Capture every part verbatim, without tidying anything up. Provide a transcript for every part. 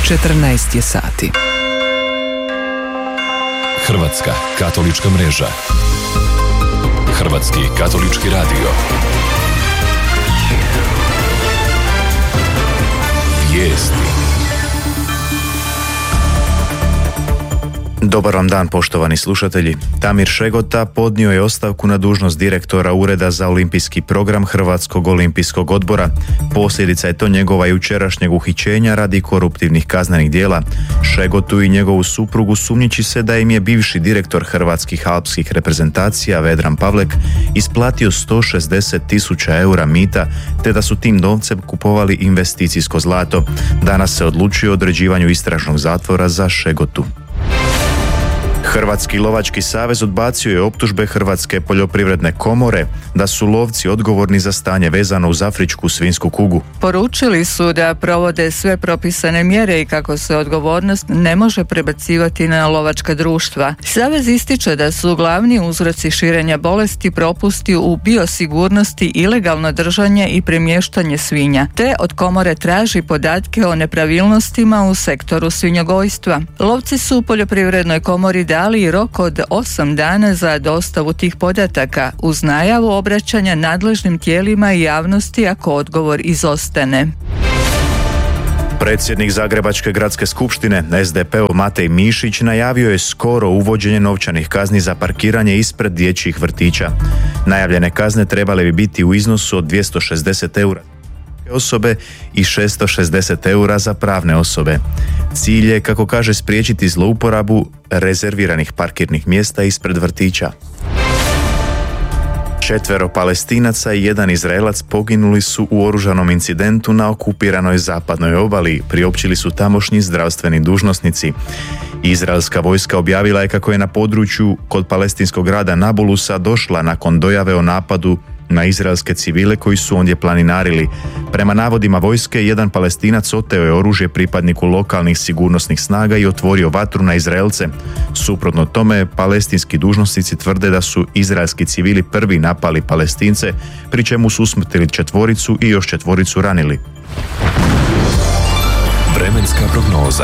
četrnaest je sati. Hrvatska katolička mreža. Hrvatski katolički radio. Vijesti. Dobar vam dan, poštovani slušatelji. Tamir Šegota podnio je ostavku na dužnost direktora Ureda za olimpijski program Hrvatskog olimpijskog odbora. Posljedica je to njegova jučerašnjeg uhićenja radi koruptivnih kaznenih djela. Šegotu i njegovu suprugu sumnjiči se da im je bivši direktor hrvatskih alpskih reprezentacija Vedran Pavlek isplatio sto šezdeset tisuća eura mita, te da su tim novcem kupovali investicijsko zlato. Danas se odlučuje o određivanju istražnog zatvora za Šegotu. Hrvatski lovački savez odbacio je optužbe Hrvatske poljoprivredne komore da su lovci odgovorni za stanje vezano uz afričku svinjsku kugu. Poručili su da provode sve propisane mjere i kako se odgovornost ne može prebacivati na lovačka društva. Savez ističe da su glavni uzroci širenja bolesti propusti u biosigurnosti, ilegalno držanje i premještanje svinja, te od komore traži podatke o nepravilnostima u sektoru svinjogojstva. Lovci su poljoprivrednoj komori dali rok od osam dana za dostavu tih podataka uz najavu obraćanja nadležnim tijelima i javnosti ako odgovor izostane. Predsjednik Zagrebačke gradske skupštine es de pe Matej Mišić najavio je skoro uvođenje novčanih kazni za parkiranje ispred dječjih vrtića. Najavljene kazne trebale bi biti u iznosu od dvjesto šezdeset eura osobe i šesto šezdeset eura za pravne osobe. Cilj je, kako kaže, spriječiti zlouporabu rezerviranih parkirnih mjesta ispred vrtića. Četvero Palestinaca i jedan Izraelac poginuli su u oružanom incidentu na okupiranoj zapadnoj obali, priopćili su tamošnji zdravstveni dužnosnici. Izraelska vojska objavila je kako je na području kod palestinskog grada Nabulusa došla nakon dojave o napadu na izraelske civile koji su ondje planinarili. Prema navodima vojske, jedan Palestinac oteo je oružje pripadniku lokalnih sigurnosnih snaga i otvorio vatru na Izraelce. Suprotno tome, palestinski dužnosnici tvrde da su izraelski civili prvi napali Palestince, pri čemu su usmrtili četvoricu i još četvoricu ranili. Vremenska prognoza.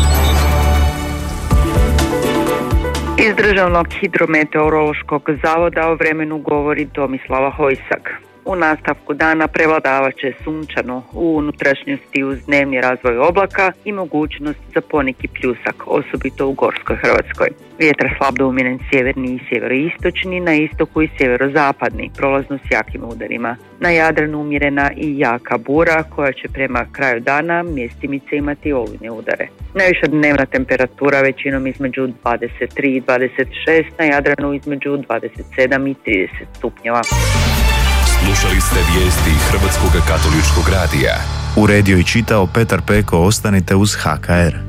Iz Državnog hidrometeorološkog zavoda o vremenu govori Tomislava Hojsak. U nastavku dana prevladavat će sunčano, u unutrašnjosti uz dnevni razvoj oblaka i mogućnost za poneki pljusak, osobito u Gorskoj Hrvatskoj. Vjetar slab do umjeren sjeverni i sjeveroistočni, na istoku i sjeverozapadni, prolazno s jakim udarima. Na Jadranu umjerena i jaka bura koja će prema kraju dana mjestimice imati olujne udare. Najviša dnevna temperatura većinom između dvadeset tri i dvadeset šest, na Jadranu između dvadeset sedam i trideset stupnjeva. Slušali ste vijesti Hrvatskog katoličkog radija. Uredio i čitao Petar Peko. Ostanite uz ha ka er.